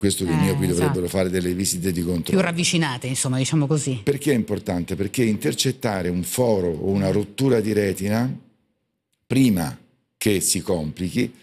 questo che i miopi dovrebbero esatto. fare delle visite di controllo. Più ravvicinate, insomma, diciamo così. Perché è importante? Perché intercettare un foro o una rottura di retina prima che si complichi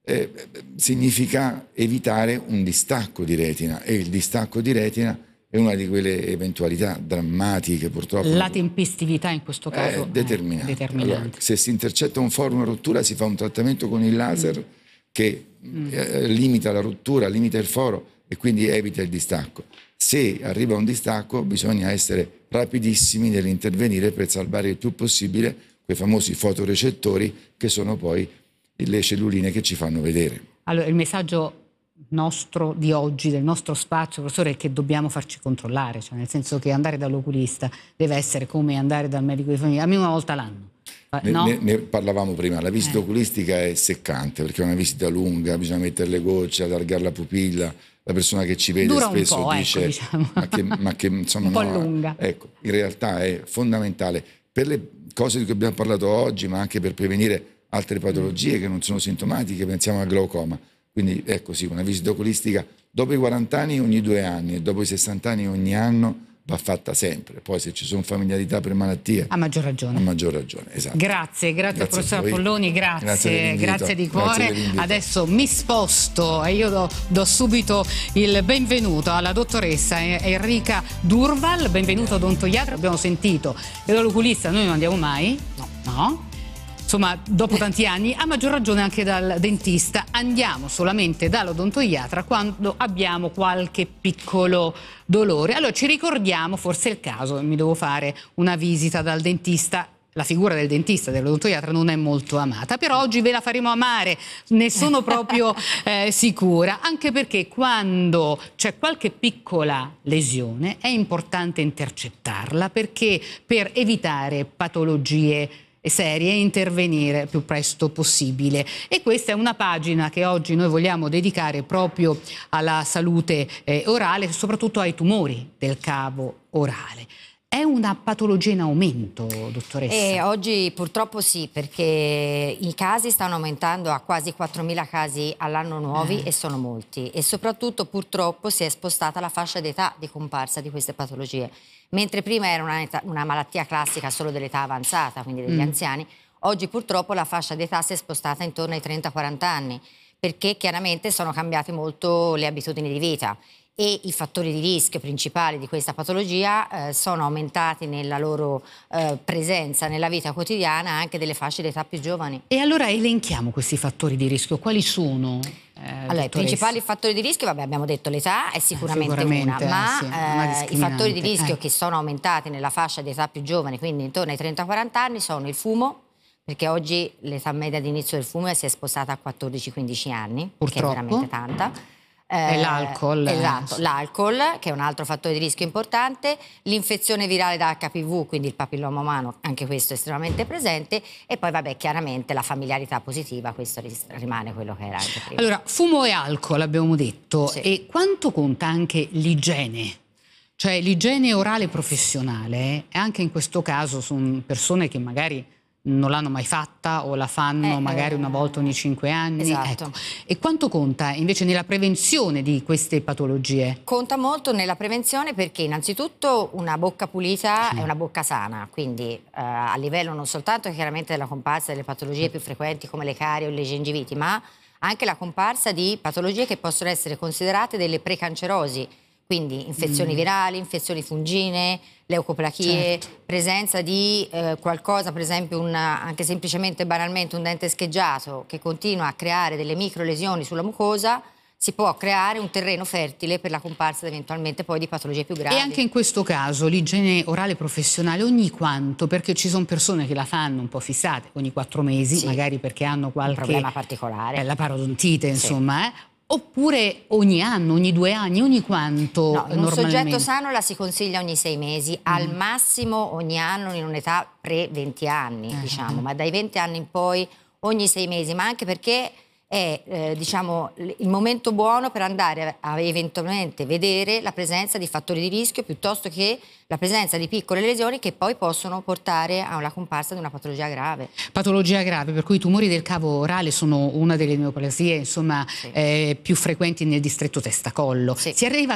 significa evitare un distacco di retina, e il distacco di retina è una di quelle eventualità drammatiche, purtroppo. La tempestività in questo caso è determinante. Allora, se si intercetta un foro, una rottura, si fa un trattamento con il laser che limita la rottura, limita il foro e quindi evita il distacco. Se arriva un distacco bisogna essere rapidissimi nell'intervenire per salvare il più possibile quei famosi fotorecettori che sono poi le celluline che ci fanno vedere. Allora, il messaggio nostro di oggi, del nostro spazio, professore, è che dobbiamo farci controllare, cioè nel senso che andare dall'oculista deve essere come andare dal medico di famiglia, almeno una volta l'anno. No? Ne parlavamo prima, la visita oculistica è seccante perché è una visita lunga, bisogna mettere le gocce, allargare la pupilla, la persona che ci vede dura spesso un po', dice ecco, diciamo. ma che insomma un po' no, lunga. Ecco, in realtà è fondamentale per le cose di cui abbiamo parlato oggi, ma anche per prevenire altre patologie che non sono sintomatiche, pensiamo al glaucoma. Quindi ecco sì, una visita oculistica dopo i 40 anni ogni 2 anni e dopo i 60 anni ogni anno va fatta sempre. Poi se ci sono familiarità per malattie, a maggior ragione. A maggior ragione, esatto. Grazie professor Polloni, grazie di cuore. Adesso mi sposto e io do subito il benvenuto alla dottoressa Enrica Durval, benvenuto odontoiatra. Abbiamo sentito che dall'oculista noi non andiamo mai, no. Insomma, dopo tanti anni, a maggior ragione anche dal dentista, andiamo solamente dall'odontoiatra quando abbiamo qualche piccolo dolore. Allora ci ricordiamo, forse è il caso, mi devo fare una visita dal dentista. La figura del dentista, dell'odontoiatra non è molto amata, però oggi ve la faremo amare, ne sono proprio sicura, anche perché quando c'è qualche piccola lesione è importante intercettarla, perché per evitare patologie serie e intervenire più presto possibile. E questa è una pagina che oggi noi vogliamo dedicare proprio alla salute orale, soprattutto ai tumori del cavo orale. È una patologia in aumento, dottoressa? Oggi purtroppo sì, perché i casi stanno aumentando a quasi 4.000 casi all'anno nuovi e sono molti. E soprattutto purtroppo si è spostata la fascia d'età di comparsa di queste patologie. Mentre prima era una malattia classica solo dell'età avanzata, quindi degli anziani, oggi purtroppo la fascia d'età si è spostata intorno ai 30-40 anni, perché chiaramente sono cambiate molto le abitudini di vita. E i fattori di rischio principali di questa patologia sono aumentati nella loro presenza nella vita quotidiana anche delle fasce d'età più giovani. E allora elenchiamo questi fattori di rischio, quali sono? Allora, i principali fattori di rischio, abbiamo detto l'età è sicuramente una, ma i fattori di rischio che sono aumentati nella fascia d'età più giovane, quindi intorno ai 30-40 anni, sono il fumo, perché oggi l'età media di inizio del fumo si è spostata a 14-15 anni, purtroppo, che è veramente tanta. E l'alcol. Esatto, l'alcol, che è un altro fattore di rischio importante, l'infezione virale da HPV, quindi il papilloma umano, anche questo è estremamente presente, e poi vabbè chiaramente la familiarità positiva, questo rimane quello che era anche prima. Allora, fumo e alcol abbiamo detto, sì. E quanto conta anche l'igiene? Cioè l'igiene orale professionale, e anche in questo caso sono persone che magari non l'hanno mai fatta o la fanno magari una volta ogni 5 anni. Esatto. Ecco. E quanto conta invece nella prevenzione di queste patologie? Conta molto nella prevenzione perché innanzitutto una bocca pulita è una bocca sana, quindi a livello non soltanto chiaramente della comparsa delle patologie più frequenti come le carie o le gengiviti, ma anche la comparsa di patologie che possono essere considerate delle precancerosi, quindi infezioni virali, infezioni fungine, leucoplachie, presenza di qualcosa, per esempio anche semplicemente banalmente un dente scheggiato che continua a creare delle micro lesioni sulla mucosa, si può creare un terreno fertile per la comparsa eventualmente poi di patologie più gravi. E anche in questo caso l'igiene orale professionale ogni quanto? Perché ci sono persone che la fanno un po' fissate, ogni 4 mesi, magari perché hanno qualche problema particolare. La parodontite, insomma, Oppure ogni anno, ogni 2 anni, ogni quanto? No, in un soggetto sano la si consiglia ogni 6 mesi, al massimo ogni anno in un'età pre-20 anni, diciamo, ma dai 20 anni in poi ogni 6 mesi, ma anche perché è diciamo, il momento buono per andare a eventualmente vedere la presenza di fattori di rischio piuttosto che la presenza di piccole lesioni che poi possono portare alla comparsa di una patologia grave. Patologia grave, per cui i tumori del cavo orale sono una delle neoplasie insomma, più frequenti nel distretto testa-collo. Sì. Si arriva